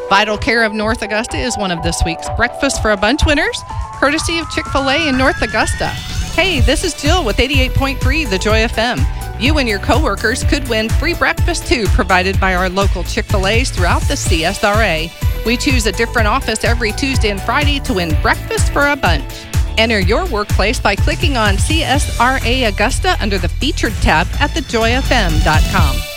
Vital Care of North Augusta is one of this week's Breakfast for a Bunch winners, courtesy of Chick-fil-A in North Augusta. Hey, this is Jill with 88.3 The Joy FM. You and your coworkers could win free breakfast too, provided by our local Chick-fil-A's throughout the CSRA. We choose a different office every Tuesday and Friday to win Breakfast for a Bunch. Enter your workplace by clicking on CSRA Augusta under the Featured tab at thejoyfm.com.